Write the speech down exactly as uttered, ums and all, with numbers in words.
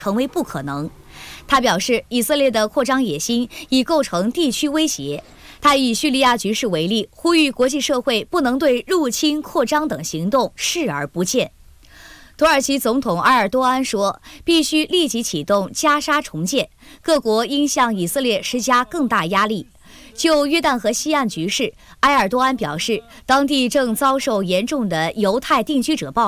成为不可能。他表示，以色列的扩张野心已构成地区威胁。他以叙利亚局势为例，呼吁国际社会不能对入侵、扩张等行动视而不见。土耳其总统埃尔多安说，必须立即启动加沙重建，各国应向以色列施加更大压力。就约旦河西岸局势，埃尔多安表示，当地正遭受严重的犹太定居者暴